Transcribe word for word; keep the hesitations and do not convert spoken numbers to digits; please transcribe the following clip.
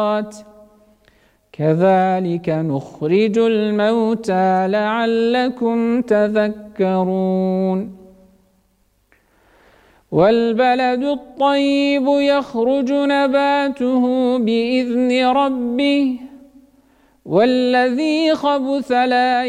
كذلك نخرج الموتى لعلكم تذكرون والبلد الطيب يخرج نباته بإذن ربه والذي خبث لا